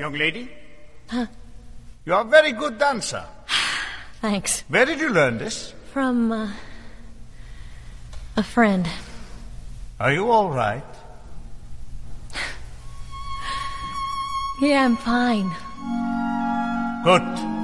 Young lady? Huh? You are a very good dancer. Thanks. Where did you learn this? From, a friend. Are you all right? Yeah, I'm fine. Good.